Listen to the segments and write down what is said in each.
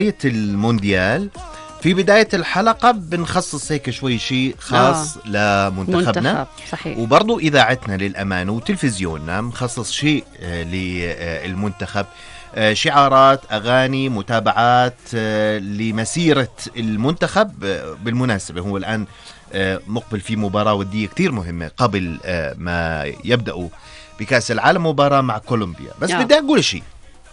المونديال في بداية الحلقة بنخصص هيك شوي شيء خاص لمنتخبنا. صحيح. وبرضو إذاعتنا للأمانة وتلفزيوننا مخصص شيء للمنتخب، شعارات، أغاني، متابعات لمسيرة المنتخب. بالمناسبة هو الآن مقبل في مباراة ودية كتير مهمة قبل ما يبدأوا بكأس العالم، مباراة مع كولومبيا. بس بدي أقول شيء.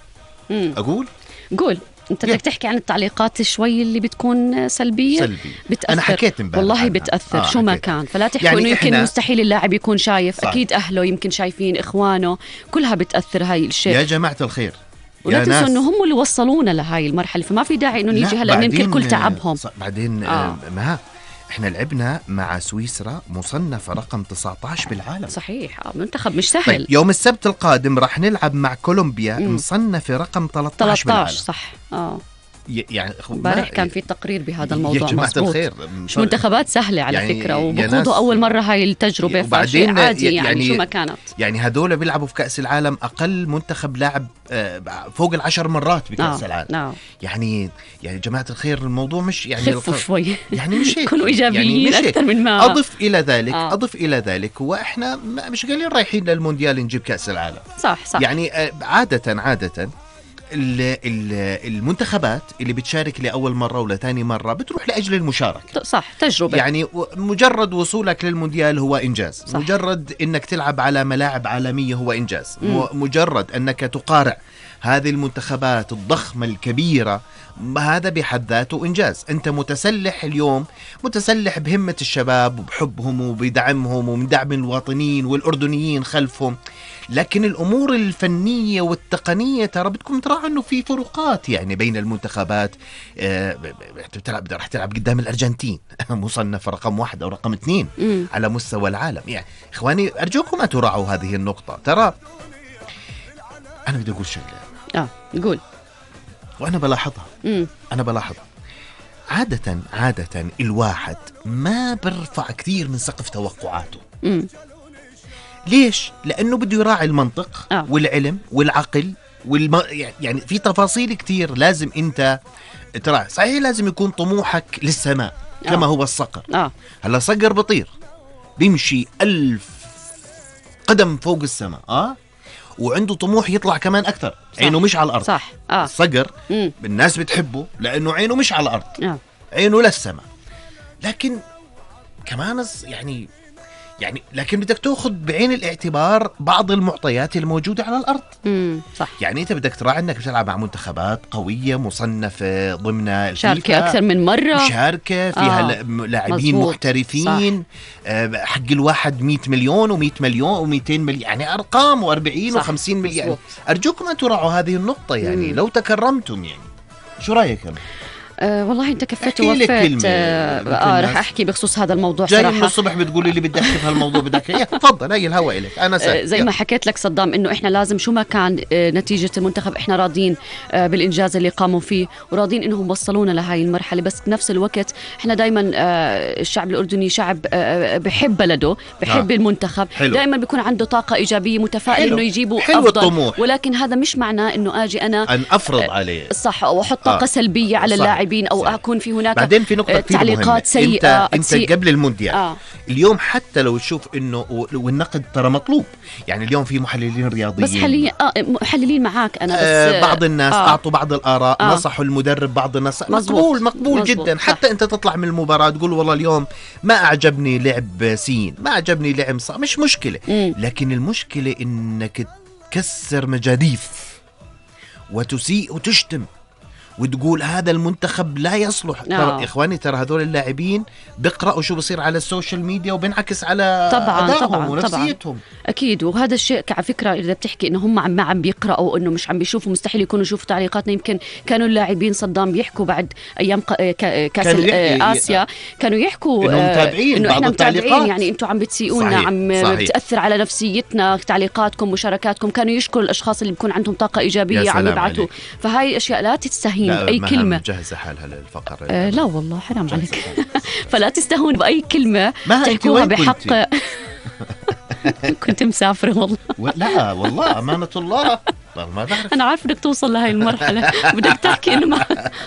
قول انت بدك تحكي عن التعليقات شوي اللي بتكون سلبية. بتأثر. انا حكيت امبارح والله بتأثر شو ما كان، فلا تحكوا يعني انه يمكن مستحيل اللاعب يكون شايف. صح. اكيد اهله يمكن شايفين، اخوانه، كلها بتأثر هاي الشيء. يا جماعة الخير، ولا تنسوا انه هم اللي وصلونا لهاي المرحلة، فما في داعي انه نيجي هلا ننكر كل تعبهم. بعدين ما احنا لعبنا مع سويسرا مصنفة رقم 19 بالعالم. صحيح. منتخب مش سهل. طيب يوم السبت القادم راح نلعب مع كولومبيا مصنفة رقم 13 بالعالم. صح. يعني امبارح كان في تقرير بهذا الموضوع. يا جماعة الخير، مش منتخبات سهلة على فكرة، وبخوضوا أول مرة هاي التجربة، فشيء عادي يعني شو ما كانت. يعني هذول بيلعبوا في كأس العالم أقل منتخب لاعب فوق 10 مرات بكأس العالم. يعني جماعة الخير الموضوع مش يعني خفوا شوي، يعني مش هيك. كونوا إيجابيين يعني أكثر من ما. أضف إلى ذلك هو إحنا مش قايلين رايحين للمونديال نجيب كأس العالم. صح. يعني عادة المنتخبات اللي بتشارك لأول مرة ولا ثاني مرة بتروح لأجل المشاركة. صح، تجربة. يعني مجرد وصولك للمونديال هو إنجاز. صح. مجرد أنك تلعب على ملاعب عالمية هو إنجاز. مجرد أنك تقارع هذه المنتخبات الضخمة الكبيرة، هذا بحد ذاته إنجاز. أنت متسلح اليوم، متسلح بهمة الشباب وبحبهم وبدعمهم ومن دعم الوطنيين والأردنيين خلفهم. لكن الأمور الفنية والتقنية ترى بدكم تراعوا أنه في فروقات يعني بين المنتخبات. راح تلعب قدام الأرجنتين مصنف رقم 1 أو رقم 2 على مستوى العالم. يعني إخواني أرجوكم أن تراعوا هذه النقطة. ترى أنا بدي أقول شغلة. قول. وأنا بلاحظها. أنا بلاحظها عادة الواحد ما برفع كثير من سقف توقعاته. ليش؟ لأنه بده يراعي المنطق والعلم والعقل يعني في تفاصيل كتير لازم أنت تراعي. صحيح لازم يكون طموحك للسماء كما هو الصقر. هلا صقر بطير بيمشي 1000 قدم فوق السماء، وعنده طموح يطلع كمان أكثر. عينه مش على الأرض. صح. الصقر الناس بتحبه لأنه عينه مش على الأرض. عينه للسماء. لكن كمان يعني لكن بدك تأخذ بعين الاعتبار بعض المعطيات الموجودة على الأرض. صح. يعني أنت بدك تراعي أنك بتلعب مع منتخبات قوية مصنفة ضمن الفيفا، شاركة أكثر من مرة، مشاركة فيها لاعبين محترفين. حق الواحد 100 مليون و100 مليون و200 مليون، يعني أرقام و40 و50 مليون. أرجوكم أن تراعوا هذه النقطة. يعني لو تكرمتم يعني شو رأيك أنا؟ والله انت كفيت ووفيت. رح احكي بخصوص هذا الموضوع. جاي صراحه من الصبح بتقولي لي بدي احكي في هالموضوع، بدك تفضل هي الهواء لك. انا زي ما حكيت لك صدام انه احنا لازم شو ما كان نتيجه المنتخب احنا راضين بالانجاز اللي قاموا فيه، وراضين انهم وصلونا لهاي المرحله. بس بنفس الوقت احنا دائما الشعب الاردني شعب بحب بلده، بحب المنتخب. دائما بيكون عنده طاقه ايجابيه، متفائل انه يجيبوا افضل الطموح. ولكن هذا مش معناه انه اجي انا ان افرض عليه. صح، واحط طاقه سلبيه على اللاعبين او اكون في هناك بعدين في نقطة تعليقات سيئة. انت قبل المونديال اليوم حتى لو تشوف انه والنقد ترى مطلوب. يعني اليوم في محللين رياضيين بس حاليا محللين معاك انا بس بعض الناس اعطوا بعض الاراء، نصحوا المدرب بعض الناس. مقبول جدا. حتى انت تطلع من المباراة تقول والله اليوم ما اعجبني لعب سين، ما اعجبني لعب صح، مش مشكلة. لكن المشكلة انك تكسر مجاديف وتسيء وتشتم وتقول هذا المنتخب لا يصلح. ترى إخواني ترى هذول اللاعبين بيقرأوا شو بصير على السوشيال ميديا وبنعكس على أدائهم ونفسيتهم. أكيد. وهذا الشيء على فكرة إذا بتحكي إنه هم ما عم بيقرأوا، إنه مش عم بيشوفوا، مستحيل يكونوا يشوفوا تعليقاتنا. يمكن كانوا اللاعبين صدام بيحكوا بعد أيام كأس آسيا، كانوا يحكوا إنه إحنا متابعين، يعني أنتوا عم بتسيئونا، عم بتأثر على نفسيتنا تعليقاتكم مشاركاتكم. كانوا يشكروا الأشخاص اللي بيكون عندهم طاقة إيجابية عم يبعثوا. فهاي أشياء لا تستهين بأي كلمة. مجهزة حالها للفقر. لا والله حرام عليك. فلا تستهون بأي كلمة تحكوها بحق. كنت مسافرة والله. لا والله أمانة الله ما بعرف. أنا عارف بدك توصل لهاي المرحلة، بدك تحكي إنه ما